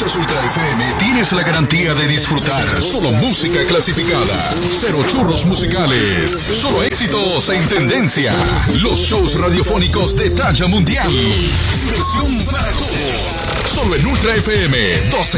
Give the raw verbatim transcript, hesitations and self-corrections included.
escuchas Ultra F M, tienes la garantía de disfrutar solo música clasificada. Cero churros musicales. Solo éxitos en tendencia. Los shows radiofónicos de talla mundial. Diversión para todos. Solo en Ultra F M doce